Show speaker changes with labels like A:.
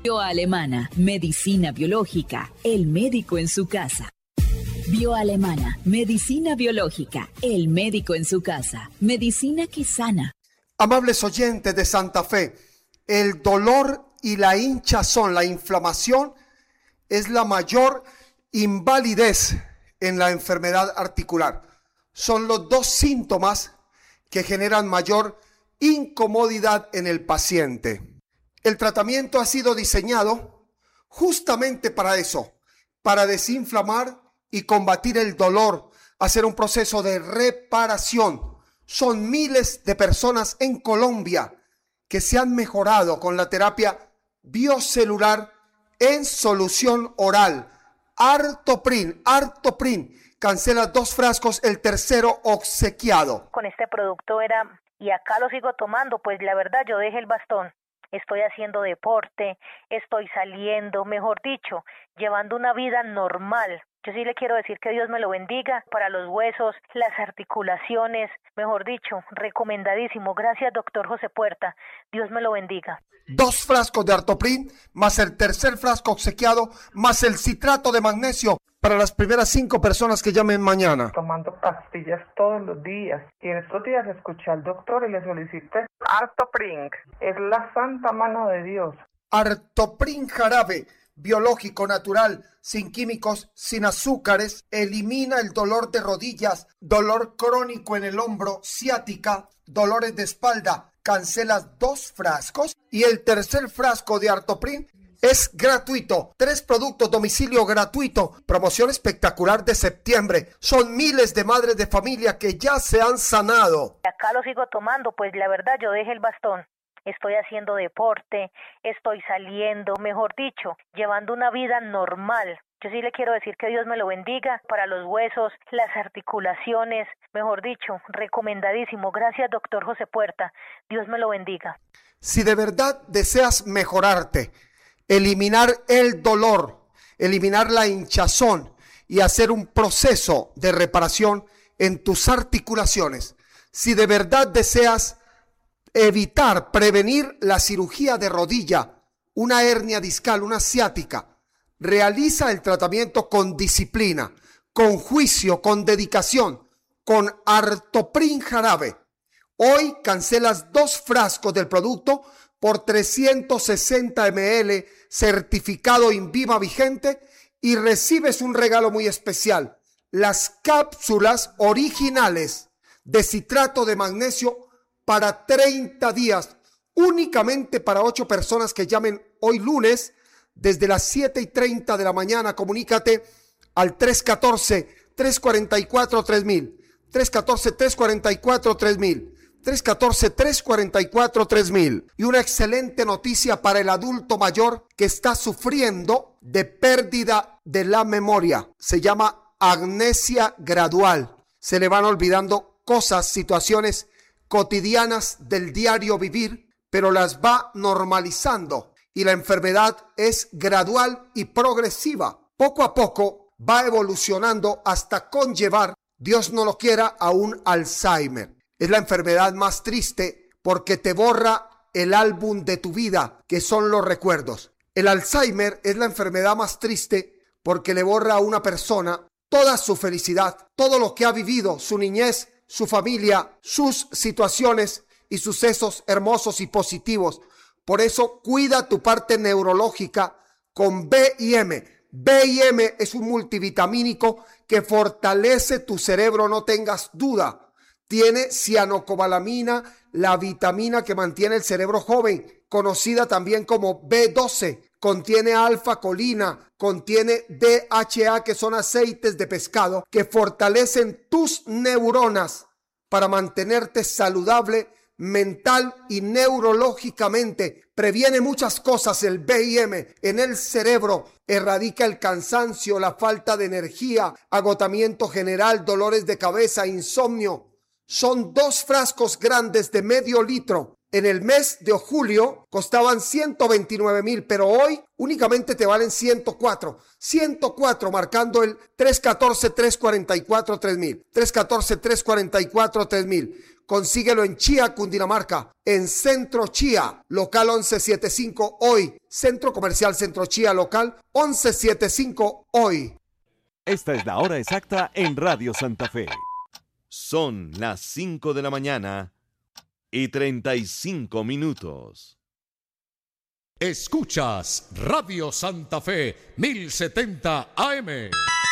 A: Bioalemana, medicina biológica, el médico en su casa. Bioalemana, medicina biológica, el médico en su casa, medicina que sana.
B: Amables oyentes de Santa Fe, el dolor y la hinchazón, la inflamación, es la mayor invalidez en la enfermedad articular. Son los dos síntomas que generan mayor incomodidad en el paciente. El tratamiento ha sido diseñado justamente para eso, para desinflamar y combatir el dolor, hacer un proceso de reparación. Son miles de personas en Colombia que se han mejorado con la terapia biocelular en solución oral. Artoprin, cancela 2 frascos, el tercero obsequiado.
C: Con este producto y acá lo sigo tomando, pues la verdad yo dejé el bastón. Estoy haciendo deporte, estoy saliendo, mejor dicho, llevando una vida normal. Yo sí le quiero decir que Dios me lo bendiga para los huesos, las articulaciones, mejor dicho, recomendadísimo. Gracias, doctor José Puerta. Dios me lo bendiga.
B: 2 frascos de Artoprin, más el tercer frasco obsequiado, más el citrato de magnesio para las primeras 5 personas que llamen mañana.
D: Tomando pastillas todos los días. Y en estos días escuché al doctor y le solicité Artoprin. Es la santa mano de Dios.
B: Artoprin jarabe, biológico, natural, sin químicos, sin azúcares, elimina el dolor de rodillas, dolor crónico en el hombro, ciática, dolores de espalda. Cancelas 2 frascos y el tercer frasco de Artoprin es gratuito. 3 productos, domicilio gratuito. Promoción espectacular de septiembre. Son miles de madres de familia que ya se han sanado.
C: Acá lo sigo tomando, pues la verdad yo dejé el bastón. Estoy haciendo deporte, estoy saliendo, mejor dicho, llevando una vida normal. Yo sí le quiero decir que Dios me lo bendiga para los huesos, las articulaciones, mejor dicho, recomendadísimo. Gracias, doctor José Puerta. Dios me lo bendiga.
B: Si de verdad deseas mejorarte, eliminar el dolor, eliminar la hinchazón y hacer un proceso de reparación en tus articulaciones, si de verdad deseas prevenir la cirugía de rodilla, una hernia discal, una ciática, realiza el tratamiento con disciplina, con juicio, con dedicación, con Artoprin jarabe. Hoy cancelas 2 frascos del producto por 360 ml certificado INVIMA vigente y recibes un regalo muy especial, las cápsulas originales de citrato de magnesio para 30 días, únicamente para 8 personas que llamen hoy lunes desde las 7:30 de la mañana. Comunícate al 314-344-3000, 314-344-3000, 314-344-3000. Y una excelente noticia para el adulto mayor que está sufriendo de pérdida de la memoria. Se llama amnesia gradual. Se le van olvidando cosas, situaciones cotidianas del diario vivir, pero las va normalizando y la enfermedad es gradual y progresiva. Poco a poco va evolucionando hasta conllevar, Dios no lo quiera, a un Alzheimer. Es la enfermedad más triste porque te borra el álbum de tu vida, que son los recuerdos. El Alzheimer es la enfermedad más triste porque le borra a una persona toda su felicidad, todo lo que ha vivido, su niñez, su familia, sus situaciones y sucesos hermosos y positivos. Por eso cuida tu parte neurológica con B&M. B&M es un multivitamínico que fortalece tu cerebro, no tengas duda. Tiene cianocobalamina, la vitamina que mantiene el cerebro joven, conocida también como B12. Contiene alfa-colina, contiene DHA, que son aceites de pescado que fortalecen tus neuronas para mantenerte saludable mental y neurológicamente. Previene muchas cosas el B&M en el cerebro, erradica el cansancio, la falta de energía, agotamiento general, dolores de cabeza, insomnio. Son 2 frascos grandes de medio litro. En el mes de julio costaban 129,000, pero hoy únicamente te valen 104. 104 marcando el 314-344-3000. 314-344-3000. Consíguelo en Chía, Cundinamarca, en Centro Chía, local 1175 hoy. Centro Comercial Centro Chía, local 1175 hoy.
E: Esta es la hora exacta en Radio Santa Fe. Son las 5 de la mañana y 35 minutos.
F: Escuchas Radio Santa Fe 1070 AM.